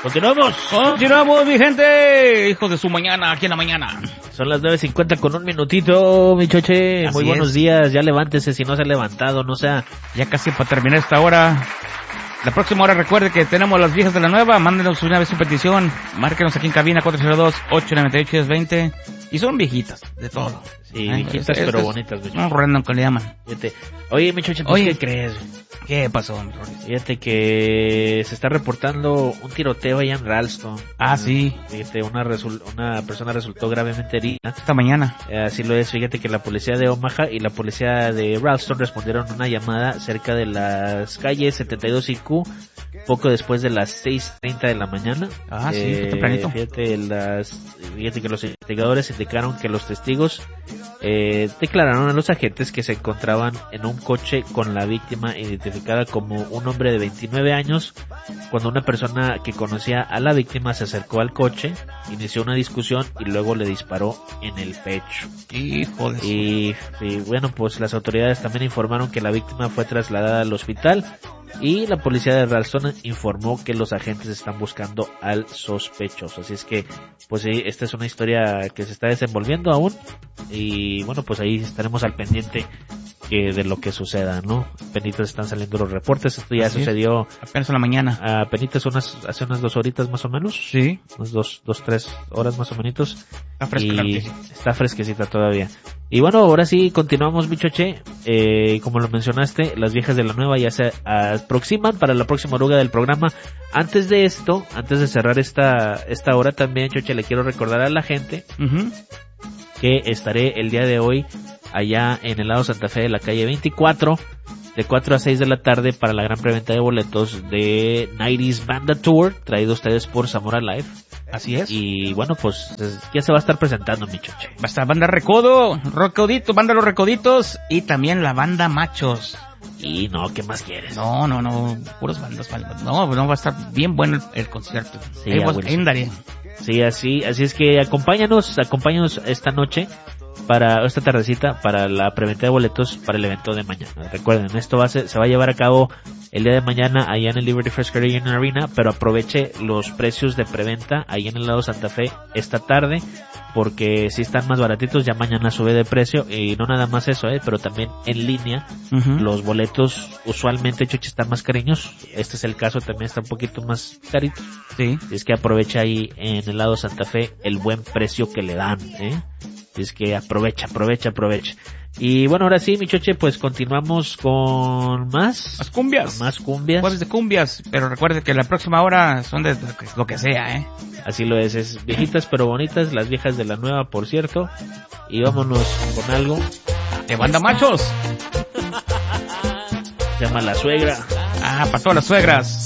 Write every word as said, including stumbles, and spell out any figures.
Continuamos. Continuamos, mi gente. Hijos de su mañana, aquí en la mañana. Son las nueve cincuenta con un minutito, mi choche. Así Muy buenos es. días. Ya levántese si no se ha levantado, no sea. Ya casi para terminar esta hora. La próxima hora recuerde que tenemos las viejas de la nueva. Mándenos una vez su petición. Márquenos aquí en cabina cuatro cero dos, ocho nueve ocho, diez veinte. Y son viejitas, de todo. Sí, Ay, viejitas es- pero es- bonitas, mi No, choche. random que le llaman. Fíjate. Oye, mi choche, ¿tú Oye. qué crees? ¿Qué pasó, mi Rory? Fíjate que se está reportando un tiroteo allá en Ralston. Ah, sí. Fíjate, una, resul- una persona resultó gravemente herida. Esta mañana. Eh, Así lo es, fíjate que la policía de Omaha y la policía de Ralston respondieron a una llamada cerca de las calles setenta y dos y Q, poco después de las seis treinta de la mañana. Ah, sí, fue tempranito. Fíjate, las, fíjate que los investigadores indicaron que los testigos eh, declararon a los agentes que se encontraban en un coche con la víctima identificada como un hombre de veintinueve años. Cuando una persona que conocía a la víctima se acercó al coche, inició una discusión y luego le disparó en el pecho. Hijo de su... Y, y bueno, pues las autoridades también informaron que la víctima fue trasladada al hospital y la policía de Ralston informó que los agentes están buscando al sospechoso. Así es que, pues sí, esta es una historia que se está desenvolviendo aún y bueno, pues ahí estaremos al pendiente que de lo que suceda, ¿no? Penitas están saliendo los reportes, esto ya Así es. sucedió Apenas en la mañana. a penitas unas, hace unas dos horitas más o menos. Sí. Unas dos, dos, tres horas más o menos. Está fresca la Y noticia. está fresquecita todavía. Y bueno, ahora sí continuamos, mi choche. Eh, como lo mencionaste, las viejas de la nueva ya se aproximan para la próxima oruga del programa. Antes de esto, antes de cerrar esta, esta hora también, choche, le quiero recordar a la gente Ujú. que estaré el día de hoy allá en el lado Santa Fe de la calle veinticuatro, de cuatro a seis de la tarde para la gran preventa de boletos de noventa Banda Tour, traído a ustedes por Zamora Live. Así es. Y bueno, pues es- ya se va a estar presentando, mi choche. Va a estar banda Recodo, Recodito, banda Los Recoditos y también la banda Machos. Y no, ¿qué más quieres? No, no, no, puros bandas, bandas. No, no, va a estar bien bueno el, el concierto. Sí, Ahí a vos- Wilson. ahí andaré. Sí, así, así es que acompáñanos, acompáñanos esta noche para esta tardecita para la preventa de boletos para el evento de mañana. Recuerden, esto va a ser, se va a llevar a cabo el día de mañana allá en el Liberty First Caribbean Arena, pero aproveche los precios de preventa ahí en el lado Santa Fe esta tarde, porque si están más baratitos ya mañana sube de precio y no nada más eso, eh, pero también en línea. Ujú. Los boletos usualmente, choche, están más cariños. Este es el caso, también está un poquito más carito. Sí. Es que aprovecha ahí en el lado Santa Fe el buen precio que le dan, ¿eh? Es que aprovecha, aprovecha, aprovecha. Y bueno, ahora sí, mi choche, pues continuamos con más. Las cumbias. Más cumbias. Jueves de cumbias, pero recuerde que la próxima hora son de lo que, lo que sea, ¿eh? Así lo es, es viejitas pero bonitas, las viejas de la nueva, por cierto. Y vámonos con algo. De banda Machos. Se llama La Suegra. Ah, para todas las suegras.